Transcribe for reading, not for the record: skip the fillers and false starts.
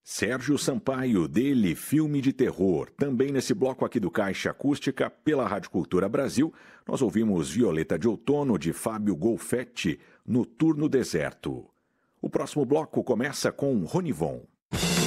Sérgio Sampaio, dele, filme de terror. Também nesse bloco aqui do Caixa Acústica, pela Rádio Cultura Brasil, nós ouvimos Violeta de Outono, de Fábio Golfetti, Noturno Deserto. O próximo bloco começa com Ronivon.